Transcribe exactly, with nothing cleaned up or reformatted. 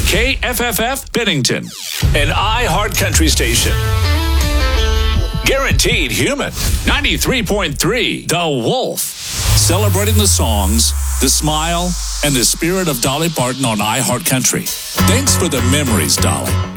K F F F Bennington, an iHeart Country station. Guaranteed human. ninety-three point three The Wolf. Celebrating the songs, the smile, and the spirit of Dolly Parton on iHeart Country. Thanks for the memories, Dolly.